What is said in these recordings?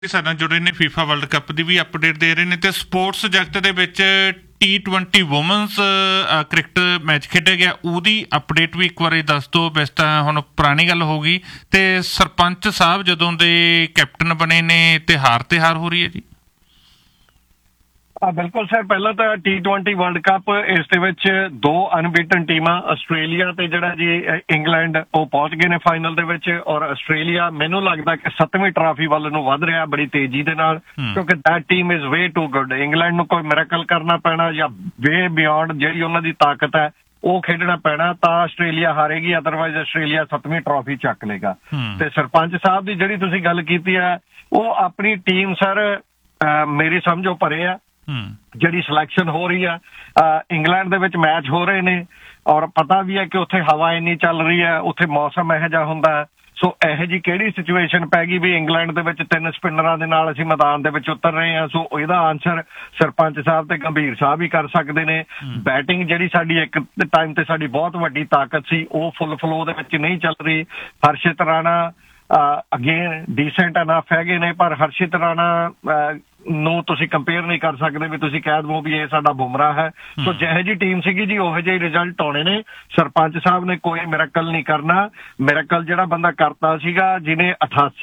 ਸਾਡੇ ਨਾਲ ਜੁੜੇ ਨੇ ਫੀਫਾ ਵਰਲਡ ਕੱਪ ਦੀ ਵੀ ਅਪਡੇਟ ਦੇ ਰਹੇ ਨੇ ਤੇ ਸਪੋਰਟਸ ਜਗਤ ਦੇ ਵਿੱਚ T20 ਵੂਮਨਸ ਕ੍ਰਿਕਟ ਮੈਚ ਖੇਡਿਆ ਗਿਆ ਉਹਦੀ ਅਪਡੇਟ ਵੀ ਇੱਕ ਵਾਰੀ ਦੱਸ ਦਿਓ। ਵੈਸੇ ਤਾਂ ਹੁਣ ਪੁਰਾਣੀ ਗੱਲ ਹੋ ਗਈ ਤੇ ਸਰਪੰਚ ਸਾਹਿਬ ਜਦੋਂ ਦੇ ਕੈਪਟਨ ਬਣੇ ਨੇ ਤੇ ਹਾਰ ਹੋ ਰਹੀ ਹੈ ਜੀ। ਬਿਲਕੁਲ ਸਰ, ਪਹਿਲਾਂ ਤਾਂ T20 ਵਰਲਡ ਕੱਪ ਇਸ ਦੇ ਵਿੱਚ ਦੋ ਅਨਬੀਟਨ ਟੀਮਾਂ ਆਸਟ੍ਰੇਲੀਆ ਤੇ ਜਿਹੜਾ ਜੀ ਇੰਗਲੈਂਡ ਉਹ ਪਹੁੰਚ ਗਏ ਨੇ ਫਾਈਨਲ ਦੇ ਵਿੱਚ। ਔਰ ਆਸਟ੍ਰੇਲੀਆ ਮੈਨੂੰ ਲੱਗਦਾ ਕਿ 7ਵੀਂ ਟਰਾਫੀ ਵੱਲ ਨੂੰ ਵੱਧ ਰਿਹਾ ਬੜੀ ਤੇਜ਼ੀ ਦੇ ਨਾਲ, ਕਿਉਂਕਿ that team is way too good. England ਨੂੰ ਕੋਈ ਮਿਰੇਕਲ ਕਰਨਾ ਪੈਣਾ ਜਾਂ ਵੇ ਬਿਯੋਂਡ ਜਿਹੜੀ ਉਹਨਾਂ ਦੀ ਤਾਕਤ ਹੈ ਉਹ ਖੇਡਣਾ ਪੈਣਾ ਤਾਂ ਆਸਟ੍ਰੇਲੀਆ ਹਾਰੇਗੀ, ਅਦਰਵਾਈਜ਼ ਆਸਟ੍ਰੇਲੀਆ 7ਵੀਂ ਟਰਾਫੀ ਚੱਕ ਲੇਗਾ। ਤੇ ਸਰਪੰਚ ਸਾਹਿਬ ਦੀ ਜਿਹੜੀ ਤੁਸੀਂ ਗੱਲ ਕੀਤੀ ਹੈ ਉਹ ਆਪਣੀ ਟੀਮ ਸਰ ਮੇਰੀ ਸਮਝੋ ਭਰੇ ਆ। ਜਿਹੜੀ ਸਿਲੈਕਸ਼ਨ ਹੋ ਰਹੀ ਆ ਇੰਗਲੈਂਡ ਦੇ ਵਿੱਚ ਮੈਚ ਹੋ ਰਹੇ ਨੇ ਔਰ ਪਤਾ ਵੀ ਹੈ ਕਿ ਉੱਥੇ ਹਵਾ ਇੰਨੀ ਚੱਲ ਰਹੀ ਹੈ, ਉੱਥੇ ਮੌਸਮ ਇਹੋ ਜਿਹਾ ਹੁੰਦਾ। ਸੋ ਇਹੋ ਜਿਹੀ ਕਿਹੜੀ ਸਿਚੁਏਸ਼ਨ ਪੈ ਗਈ ਵੀ ਇੰਗਲੈਂਡ ਦੇ ਵਿੱਚ 3 ਸਪਿਨਰਾਂ ਦੇ ਨਾਲ ਅਸੀਂ ਮੈਦਾਨ ਦੇ ਵਿੱਚ ਉਤਰ ਰਹੇ ਹਾਂ। ਸੋ ਇਹਦਾ ਆਨਸਰ ਸਰਪੰਚ ਸਾਹਿਬ ਤੇ ਗੰਭੀਰ ਸਾਹਿਬ ਹੀ ਕਰ ਸਕਦੇ ਨੇ। ਬੈਟਿੰਗ ਜਿਹੜੀ ਸਾਡੀ ਇੱਕ ਟਾਈਮ ਤੇ ਸਾਡੀ ਬਹੁਤ ਵੱਡੀ ਤਾਕਤ ਸੀ ਉਹ ਫੁੱਲ ਫਲੋ ਦੇ ਵਿੱਚ ਨਹੀਂ ਚੱਲ ਰਹੀ। ਹਰਸ਼ਿਤ ਰਾਣਾ ਅਗੇਨ ਡੀਸੈਂਟ ਅਨਫ ਹੈਗੇ ਨੇ, ਪਰ ਹਰਸ਼ਿਤ ਰਾਣਾ ਨੂੰ ਤੁਸੀਂ ਕੰਪੇਅਰ ਨਹੀਂ ਕਰ ਸਕਦੇ ਵੀ ਤੁਸੀਂ ਕਹਿ ਦਵੋ ਵੀ ਇਹ ਸਾਡਾ ਬੁਮਰਾਹ ਹੈ। ਸੋ ਜਿਹੋ ਜਿਹੀ ਟੀਮ ਸੀਗੀ ਜੀ ਉਹੋ ਜਿਹੇ ਰਿਜ਼ਲਟ ਆਉਣੇ ਨੇ। ਸਰਪੰਚ ਸਾਹਿਬ ਨੇ ਕੋਈ ਮਿਰੇਕਲ ਨਹੀਂ ਕਰਨਾ। ਮਿਰੇਕਲ ਜਿਹੜਾ ਬੰਦਾ ਕਰਤਾ ਸੀਗਾ ਜਿਹਨੇ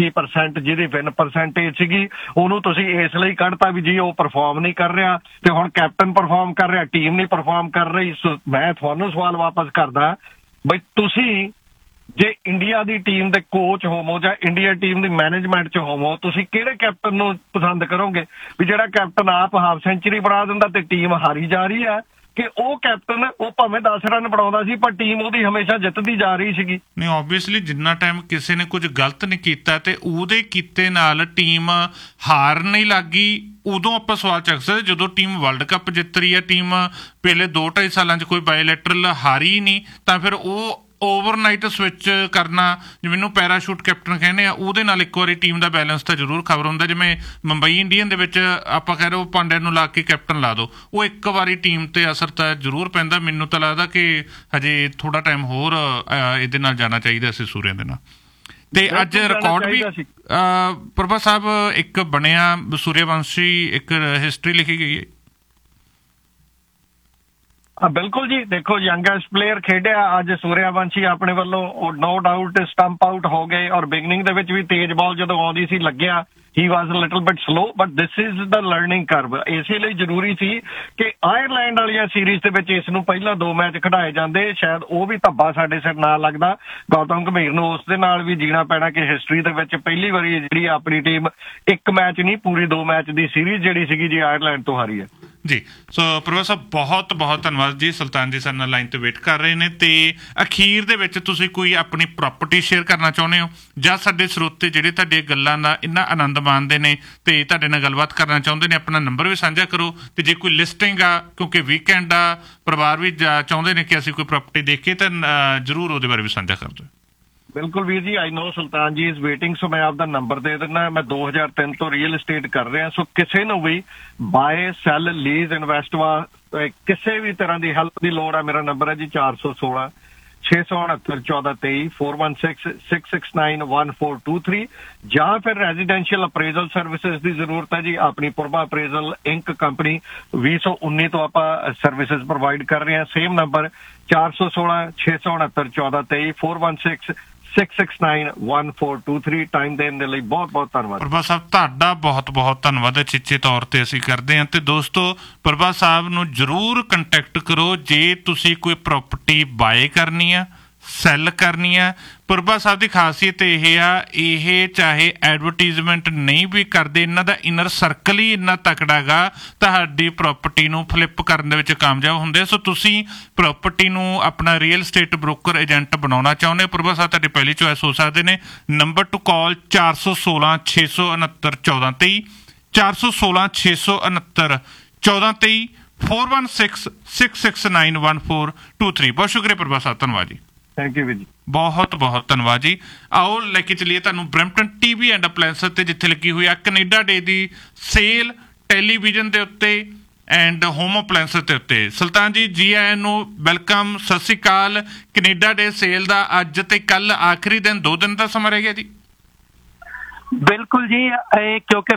88% ਜਿਹਦੀ ਵਿਨ ਪਰਸੈਂਟੇਜ ਸੀਗੀ ਉਹਨੂੰ ਤੁਸੀਂ ਇਸ ਲਈ ਕੱਢਤਾ ਵੀ ਜੀ ਉਹ ਪਰਫਾਰਮ ਨਹੀਂ ਕਰ ਰਿਹਾ ਤੇ ਹੁਣ ਕੈਪਟਨ ਪਰਫਾਰਮ ਕਰ ਰਿਹਾ, ਟੀਮ ਨਹੀਂ ਪਰਫਾਰਮ ਕਰ ਰਹੀ। ਸੋ ਮੈਂ ਤੁਹਾਨੂੰ ਸਵਾਲ ਵਾਪਸ ਕਰਦਾ ਬਈ ਤੁਸੀਂ ਜੇ ਇੰਡੀਆ ਦੀ ਟੀਮ ਦੇ ਕੋਚ ਹੋਵੋ ਜਾਂ ਇੰਡੀਆ ਟੀਮ ਦੀ ਮੈਨੇਜਮੈਂਟ 'ਚ ਹੋਵੋ ਤੁਸੀਂ ਕਿਹੜੇ ਕੈਪਟਨ ਨੂੰ ਪਸੰਦ ਕਰੋਗੇ ਵੀ ਜਿਹੜਾ ਕੈਪਟਨ ਆਪ ਹਾਫ ਸੈਂਚੁਰੀ ਬਣਾ ਦਿੰਦਾ ਤੇ ਟੀਮ ਹਾਰੀ ਜਾ ਰਹੀ ਹੈ, ਕਿ ਉਹ ਕੈਪਟਨ ਉਹ ਭਾਵੇਂ 10 ਰਨ ਬਣਾਉਂਦਾ ਸੀ ਪਰ ਟੀਮ ਉਹਦੀ ਹਮੇਸ਼ਾ ਜਿੱਤਦੀ ਜਾ ਰਹੀ ਸੀਗੀ। ਨਹੀਂ, ਓਬਵੀਅਸਲੀ ਜਿੰਨਾ ਟਾਈਮ ਕਿਸੇ ਨੇ ਕੁਝ ਗਲਤ ਨਹੀਂ ਕੀਤਾ ਤੇ ਉਹਦੇ ਕੀਤੇ ਨਾਲ ਟੀਮ ਹਾਰ ਨਹੀਂ ਲੱਗੀ ਉਦੋਂ ਆਪਾਂ ਸਵਾਲ ਚੱਕ ਸਕਦੇ। ਜਦੋਂ ਟੀਮ ਵਰਲਡ ਕੱਪ ਜਿੱਤ ਰਹੀ ਹੈ, ਟੀਮ ਪਹਿਲੇ 2-2.5 ਸਾਲਾਂ 'ਚ ਕੋਈ ਬਾਇਲੈਟਰਲ ਹਾਰੀ ਨਹੀਂ ਤਾਂ ਫਿਰ ਉਹ ਓਵਰਨਾਈਟ ਸਵਿਚ ਕਰਨਾ ਜਿਵੇਂ ਇਹਨੂੰ ਪੈਰਾਸ਼ੂਟ ਕੈਪਟਨ ਕਹਿੰਦੇ ਆ ਉਹਦੇ ਨਾਲ ਇੱਕ ਵਾਰੀ ਟੀਮ ਦਾ ਬੈਲੈਂਸ ਤਾਂ ਜ਼ਰੂਰ ਖਬਰ ਹੁੰਦਾ। ਜਿਵੇਂ ਮੁੰਬਈ ਇੰਡੀਅਨ ਦੇ ਵਿੱਚ ਆਪਾਂ ਕਹਿ ਰਹੇ ਉਹ ਪਾਂਡਿਆ ਨੂੰ ਲਾ ਕੇ ਕੈਪਟਨ ਲਾ ਦਿਓ, ਉਹ ਇੱਕ ਵਾਰੀ ਟੀਮ ਤੇ ਅਸਰ ਤਾਂ ਜ਼ਰੂਰ ਪੈਂਦਾ। ਮੈਨੂੰ ਤਾਂ ਲੱਗਦਾ ਕਿ ਹਜੇ ਥੋੜਾ ਟਾਈਮ ਹੋਰ ਇਹਦੇ ਨਾਲ ਜਾਣਾ ਚਾਹੀਦਾ ਸੀ ਸੂਰਿਆ ਦੇ ਨਾਲ। ਤੇ ਅੱਜ ਰਿਕਾਰਡ ਵੀ ਪ੍ਰਭਾ ਸਾਹਿਬ ਇੱਕ ਬਣਿਆ ਸੂਰਿਆਵੰਸ਼ੀ ਇੱਕ ਹਿਸਟਰੀ ਲਿਖੀ ਗਈ ਹੈ। ਬਿਲਕੁਲ ਜੀ, ਦੇਖੋ ਯੰਗੈਸਟ ਪਲੇਅਰ ਖੇਡਿਆ ਅੱਜ ਸੂਰਿਆਵੰਸ਼ੀ ਆਪਣੇ ਵੱਲੋਂ ਨੋ ਡਾਊਟ ਸਟੰਪ ਆਊਟ ਹੋ ਗਏ ਔਰ ਬਿਗਨਿੰਗ ਦੇ ਵਿੱਚ ਵੀ ਤੇਜ਼ ਬਾਲ ਜਦੋਂ ਆਉਂਦੀ ਸੀ ਲੱਗਿਆ he was a little bit slow but this is the learning curve। ਇਸੇ ਲਈ ਜ਼ਰੂਰੀ ਸੀ ਕਿ ਆਇਰਲੈਂਡ ਵਾਲੀਆਂ ਸੀਰੀਜ਼ ਦੇ ਵਿੱਚ ਇਸ ਨੂੰ ਪਹਿਲਾਂ 2 ਮੈਚ ਖਿਡਾਏ ਜਾਂਦੇ, ਸ਼ਾਇਦ ਉਹ ਵੀ ਧੱਬਾ ਸਾਡੇ ਸਿਰ ਨਾ ਲੱਗਦਾ। ਗੌਤਮ ਗੰਭੀਰ ਨੂੰ ਉਸ ਦੇ ਨਾਲ ਵੀ ਜੀਣਾ ਪੈਣਾ ਕਿ ਹਿਸਟਰੀ ਦੇ ਵਿੱਚ ਪਹਿਲੀ ਵਾਰੀ ਜਿਹੜੀ ਆਪਣੀ ਟੀਮ ਇੱਕ ਮੈਚ ਨਹੀਂ ਪੂਰੀ 2 ਮੈਚ ਦੀ ਸੀਰੀਜ਼ ਜਿਹੜੀ ਸੀਗੀ ਜੀ ਆਇਰਲੈਂਡ ਤੋਂ ਹਾਰੀ ਹੈ ਜੀ। ਸੋ ਪ੍ਰੋਫੈਸਰ ਸਾਹਿਬ ਬਹੁਤ ਬਹੁਤ ਧੰਨਵਾਦ ਜੀ। ਸੁਲਤਾਨ ਜੀ ਸਾਡੇ ਨਾਲ ਲਾਈਨ ਤੇ ਵੇਟ ਕਰ ਰਹੇ ਨੇ ਤੇ ਅਖੀਰ ਦੇ ਵਿੱਚ ਤੁਸੀਂ ਕੋਈ ਆਪਣੀ ਪ੍ਰੋਪਰਟੀ ਸ਼ੇਅਰ ਕਰਨਾ ਚਾਹੁੰਦੇ ਹੋ ਜਾਂ ਸਾਡੇ ਸਰੋਤੇ ਜਿਹੜੇ ਤੁਹਾਡੀਆਂ ਗੱਲਾਂ ਦਾ ਇੰਨਾ ਆਨੰਦ ਮਾਣਦੇ ਨੇ ਤੇ ਤੁਹਾਡੇ ਨਾਲ ਗੱਲਬਾਤ ਕਰਨਾ ਚਾਹੁੰਦੇ ਨੇ ਆਪਣਾ ਨੰਬਰ ਵੀ ਸਾਂਝਾ ਕਰੋ। ਤੇ ਜੇ ਕੋਈ ਲਿਸਟਿੰਗ ਆ ਕਿਉਂਕਿ ਵੀਕਐਂਡ ਆ ਪਰਿਵਾਰ ਵੀ ਚਾਹੁੰਦੇ ਨੇ ਕਿ ਅਸੀਂ ਕੋਈ ਪ੍ਰੋਪਰਟੀ ਦੇਖੀਏ ਤਾਂ ਜ਼ਰੂਰ ਉਹਦੇ ਬਾਰੇ ਵੀ ਸਾਂਝਾ ਕਰ ਦਿਓ। ਬਿਲਕੁਲ ਵੀਰ ਜੀ, ਆਈ ਨੋ ਸੁਲਤਾਨ ਜੀ ਇਜ਼ ਵੇਟਿੰਗ। ਸੋ ਮੈਂ ਆਪਦਾ ਨੰਬਰ ਦੇ ਦਿੰਦਾ। ਮੈਂ 2003 ਤੋਂ ਰੀਅਲ ਏਸਟੇਟ ਕਰ ਰਿਹਾ। ਸੋ ਕਿਸੇ ਨੂੰ ਵੀ ਬਾਏ ਸੈਲ ਲੀਜ਼ ਇਨਵੈਸਟ ਕਿਸੇ ਵੀ ਤਰ੍ਹਾਂ ਦੀ ਹੈਲਪ ਦੀ ਲੋੜ ਹੈ ਮੇਰਾ ਨੰਬਰ ਹੈ ਜੀ 416 669 1423 416-669-1423 ਜਾਂ ਫਿਰ ਰੈਜ਼ੀਡੈਂਸ਼ੀਅਲ ਅਪਰੇਜ਼ਲ ਸਰਵਿਸਿਜ਼ ਦੀ ਜ਼ਰੂਰਤ ਹੈ ਜੀ ਆਪਣੀ ਪੁਰਬਾ ਅਪਰੇਜ਼ਲ ਇੰਕ ਕੰਪਨੀ 2019 ਤੋਂ ਆਪਾਂ ਸਰਵਿਸਿਜ਼ ਪ੍ਰੋਵਾਈਡ ਕਰ ਰਹੇ ਹਾਂ। Same number 416-669 1423 416-669-1423। ਟਾਈਮ ਦੇਣ ਦੇ ਲਈ ਬਹੁਤ ਬਹੁਤ ਧੰਨਵਾਦ। ਪ੍ਰਭਾ ਸਾਹਿਬ ਤੁਹਾਡਾ ਬਹੁਤ ਬਹੁਤ ਧੰਨਵਾਦ ਚੀਚੇ ਤੌਰ ਤੇ ਅਸੀਂ ਕਰਦੇ ਹਾਂ। ਤੇ ਦੋਸਤੋ ਪ੍ਰਭਾ ਸਾਹਿਬ ਨੂੰ ਜ਼ਰੂਰ ਕੰਟੈਕਟ ਕਰੋ ਜੇ ਤੁਸੀਂ ਕੋਈ ਪ੍ਰੋਪਰਟੀ ਬਾਏ ਕਰਨੀ ਆ ਸੈੱਲ ਕਰਨੀ ਆ। ਪ੍ਰਭਾ ਸਾਹਿਬ ਦੀ ਖਾਸੀਅਤ ਇਹ ਆ ਇਹ ਚਾਹੇ ਐਡਵਰਟੀਜ਼ਮੈਂਟ ਨਹੀਂ ਵੀ ਕਰਦੇ, ਇਹਨਾਂ ਦਾ ਇਨਰ ਸਰਕਲ ਹੀ ਇੰਨਾ ਤਕੜਾ ਗਾ ਤੁਹਾਡੀ ਪ੍ਰੋਪਰਟੀ ਨੂੰ ਫਲਿੱਪ ਕਰਨ ਦੇ ਵਿੱਚ ਕਾਮਯਾਬ ਹੁੰਦੇ। ਸੋ ਤੁਸੀਂ ਪ੍ਰੋਪਰਟੀ ਨੂੰ ਆਪਣਾ ਰੀਅਲ ਸਟੇਟ ਬ੍ਰੋਕਰ ਏਜੰਟ ਬਣਾਉਣਾ ਚਾਹੁੰਦੇ ਹੋ, ਪ੍ਰਭਾ ਸਾਹਿਬ ਤੁਹਾਡੀ ਪਹਿਲੀ ਚੋਇਸ ਹੋ ਸਕਦੇ ਨੇ। ਨੰਬਰ ਟੂ ਕਾਲ 416-669-1423 416-669-1423 416-669-1423। ਬਹੁਤ ਸ਼ੁਕਰੀਆ ਪ੍ਰਭਾ ਸਾਹਿਬ, ਧੰਨਵਾਦ ਜੀ। ਥੈਂਕ ਯੂ ਵੀਰ ਜੀ, ਬਹੁਤ ਬਹੁਤ ਧੰਨਵਾਦ ਜੀ। ਆਓ ਲੈ ਕੇ ਚੱਲੀਏ ਤੁਹਾਨੂੰ ਬਰੈਂਪਟਨ TV ਐਂਡ ਅਪਲਾਇੰਸਸ ਤੇ ਜਿੱਥੇ ਲੱਗੀ ਹੋਈ ਆ ਕੈਨੇਡਾ ਡੇ ਦੀ ਸੇਲ ਟੈਲੀਵਿਜ਼ਨ ਦੇ ਉੱਤੇ ਐਂਡ ਹੋਮ ਅਪਲਾਇੰਸਸ ਦੇ ਉੱਤੇ। ਸੁਲਤਾਨ ਜੀ ਜੀ ਆਇਆਂ ਨੂੰ ਵੈਲਕਮ, ਸਤਿ ਸ਼੍ਰੀ ਅਕਾਲ। ਕੈਨੇਡਾ ਡੇ ਸੇਲ ਦਾ ਅੱਜ ਤੇ ਕੱਲ ਆਖਰੀ ਦਿਨ 2 ਦਿਨ ਦਾ ਸਮਾਂ ਰਹਿ ਗਿਆ ਜੀ। ਬਿਲਕੁਲ ਜੀ, ਇਹ ਕਿਉਂਕਿ